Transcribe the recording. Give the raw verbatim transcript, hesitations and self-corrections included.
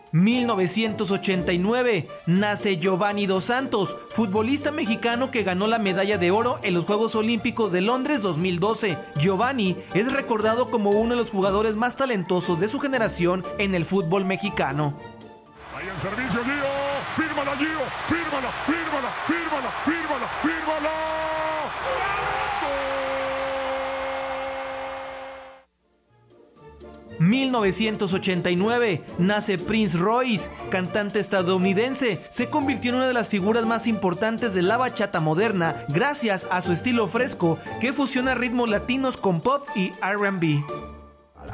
mil novecientos ochenta y nueve, nace Giovanni Dos Santos, futbolista mexicano que ganó la medalla de oro en los Juegos Olímpicos de Londres dos mil doce. Giovanni es recordado como uno de los jugadores más talentosos de su generación en el fútbol mexicano. Ahí en servicio, Gio, fírmala, Gio, fírmala, fírmala, fírmala, fírmala, fírmala. mil novecientos ochenta y nueve, nace Prince Royce, cantante estadounidense. Se convirtió en una de las figuras más importantes de la bachata moderna gracias a su estilo fresco que fusiona ritmos latinos con pop y R and B.